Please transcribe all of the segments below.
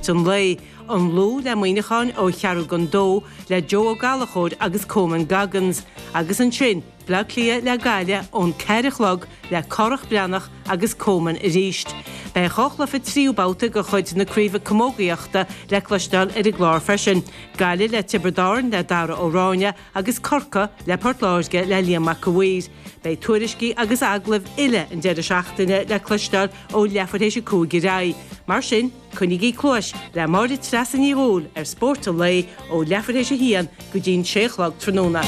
sport an lei, an lú le muoinechan ó chearú gan dó le Joe O'Gallachód agus Coman Gaggins, agus an sin bla clia le gaile ón ceirichlog le corach breannach agus Coman I ríist. Bei chochla fi tríúbáta go chuid na críomh commógaíochta le cloisteáil ar I glár freisin, gaile le Tiberdáin le Dara Óráine agus Corca le Portláirge le Liam McAweed. Bei tuairiscí agus aglah ile an deidir seachtaine le cloisteáil ó lefartéisi cúgi rai. Mar sin, chunigí clóis le máirí tresan í ghúil ar sport a lei ó lefartéisi hían go dín séchlog tróna.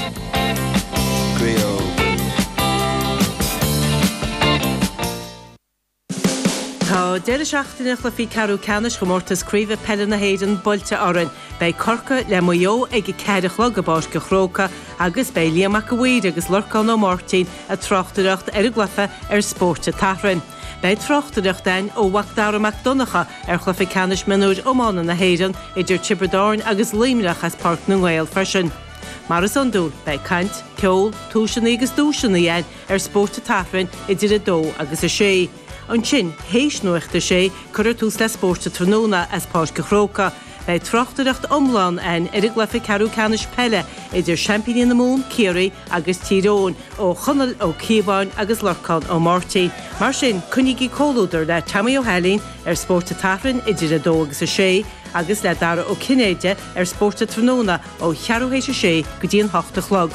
Tá deidir seachtaine chlufií Carú Canis go mórtas críomh pelle na héidir boilte oran, bei Corca le Mayo ag ceirichlog a bás go chróca agus bei Liam McAweed agus Lorcan ó Martin a trochtaireacht ar glufa ar sport a tahran. Bei trochtaireacht dain ó Wachdára McDonacha ar chlufií Canis minúid ómána na héidir idir Tiberdáin agus Límreach as Park na Gael freisin. Mar is an dúil bei cant, ceol, túisina agus dúisina dhéin ar sport a tahran idir a dó agus a sé. An sin, héis nuachta sé chuir tús le spórta tróna as pás go chróca, bei trochtaireacht omláin ar I glufa Carú Canis pelle idir Champaign na Mún, Ciarí agus Tyrone ó chonal ó Cíbáin agus Lorcan ó Martin. Mar sin, chunigí cólúdar le Tammy O'Halín ar spórta tahran idir a dó agus a sé, agus le Dara ó Cinéide ar spórta tróna ó chearúhéis a sé go dtíon 8 chlog.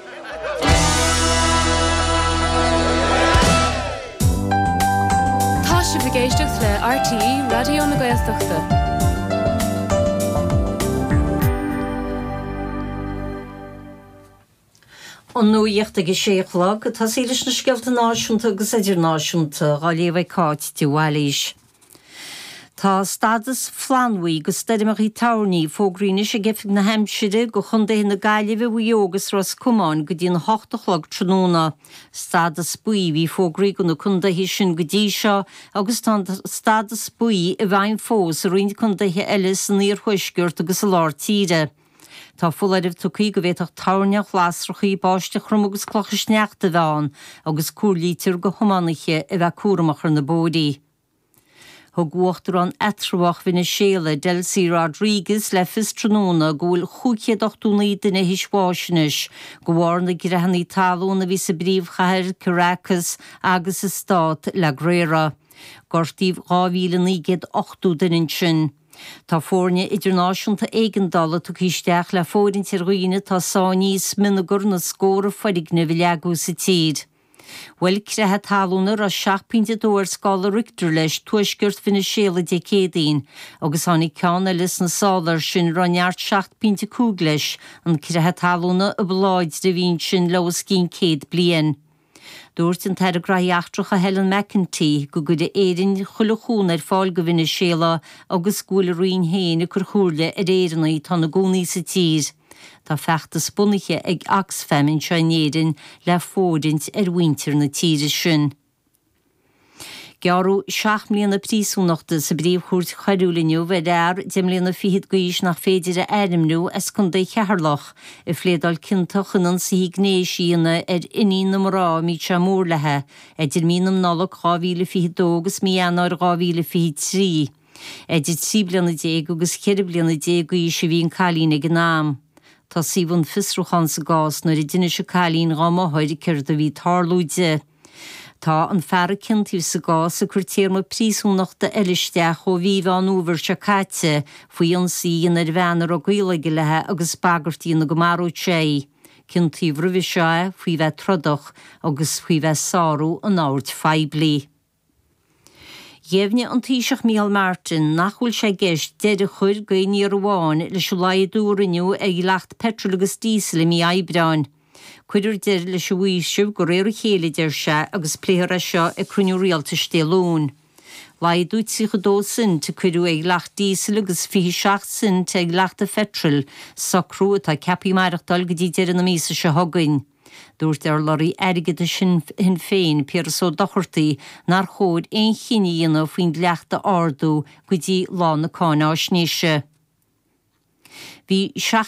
Géisteach le RTE Radio na Gaeltachta. An nuíocht agus séchlog, tá sílis na scialta náisiúnta agus idir náisiúnta gáléomh cáit tíhhailís. Tá stadas Flanwy go staidimeachí Towney fógríne sé gefig na Hampshire go chunda na gaiileh bhuiogus ras Cumáin go dtíon 8 chlog tróna. Stadas Buí hí fógrí go na chunda hí sin go dtí seo agus tá stadas Buí I bhain fós a roiint chunda hí eile san níor chuisgirt agus a lár tíre. Tá fullaibh tucaí go bhéach táneach lásrachaí báiste chrum agus clochas neachta bheáin agus cúrlítir go thománacha a bheith cuaramachar na bódaí. Thughuachtar an etrúach hína séile Delcy Rodriguez le fis tróna gúil chúchéad 8 duine hisváisinis go bhhair na gcreathnaí talún a bhí sa bríomhchathir Caracas agus is stát le Gréara. Gortíomh 2008 duine sin. Tá fórne idirnáisiúnta éigeandala tu isteach le fórin tirghine tá sáníos minagur na scóra foidigna bhí leagú sa tíd. Well crethe talúnar a 6 dóir scála Richter leis tuaisgirt fina séla decédaín, agus tháinig ceann elis na sálar sin ranneart 7 cúgleis an crethe talúna a bláid de bhín sin lewas cín 100 bliain. Dúirt an teirgraíachtrach a Helen McEntee go gcuid éireann chulachún ar fáil go bhína séla agus gúil roiin héin chur chúrla ar éireannaí tá na gcónaí sa tír. Tá feachtas bunaiche ag Oxfam in Seanéireann le fódint ar winter na tíre sin. Gearú 6 mbliana príosúnachta sa bríomhchúirt chairúlaniu bheith deimlíonna 20 gaois nach féidir a airimnú as chun dé chearlach I phléadal cintachanan sa hignéisiíonna ar iní na mrá mí se mórlathe idir mínam nálach 2022 agus miannar 2023. Idir 3 bliana déag agus 4 bliana déag gaois a bhíon cailín ag nám. Tá síbhan fisrúchan sa gás nuair I duine se cailín rámathid céir a bhí tarlúide. Tá an fearra cintíh sa gás a chuirtéirma príosúnachta eileisteach ó bhíh an úver se caite faoi an síon ar bheanar ó ghuilaige lethe agus bagartíína go marú sé. Cintíh roimh seo faoi bheith trodach agus faoi bheith sáú an áirt feibli. Dhéimhne an Taoiseach Micheál Martin nachhfuil sé gceist deidir chuir gaoine ar bháin leis leadúraniu ag leacht petrol agus dísel I mí Aibreáin. Cuidir deir leis bhuaisibh go réir chéile deir se agus pléthar seo ag cruniú rialta stéalún. Laidúit si go dó sint cuidiú ag leacht dísel agus 27 sint ag leacht a petrol sacrú atá ceapí maireachtal go dtí deir na mísa se thugainn. Dúirt ar lorí airgid sin féin pear só dochirtaí nar chód éon chiníana faoin leachta ardú go dtí lá na cána á snéise. Bhí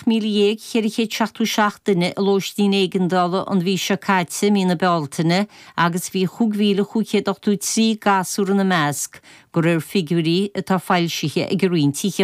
6,177 duine a lóistín éigeandála an bhí se caite mína bealtaine agus bhí 5,583 gasúr na measc go raibh figurí atá fáilsithe ag roiinn